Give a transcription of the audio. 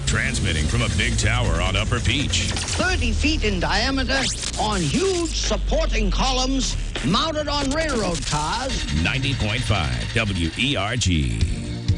Transmitting from a big tower on Upper Peach. 30 feet in diameter on huge supporting columns mounted on railroad cars. 90.5 WERG.